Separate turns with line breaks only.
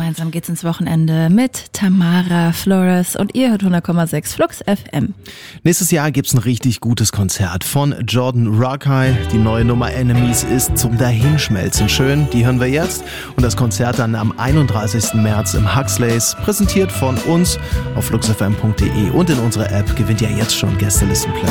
Gemeinsam geht's ins Wochenende mit Tamara Flores und ihr hört 100,6 Flux FM.
Nächstes Jahr gibt's ein richtig gutes Konzert von Jordan Rakei. Die neue Nummer Enemies ist zum Dahinschmelzen schön. Die hören wir jetzt. Und das Konzert dann am 31. März im Huxleys, präsentiert von uns auf fluxfm.de und in unserer App, gewinnt ihr jetzt schon Gästelistenplätze.